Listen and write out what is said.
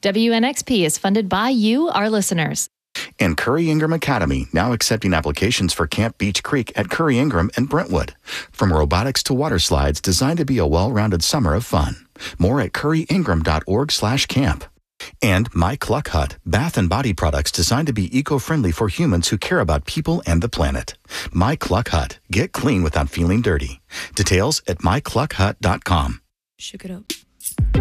WNXP is funded by you, our listeners. And Curry Ingram Academy, now accepting applications for Camp Beach Creek at Curry Ingram and Brentwood. From robotics to water slides, designed to be a well-rounded summer of fun. More at curryingram.org/camp. And My Cluck Hut, bath and body products designed to be eco-friendly for humans who care about people and the planet. My Cluck Hut. Get clean without feeling dirty. Details at mycluckhut.com. Shook it up.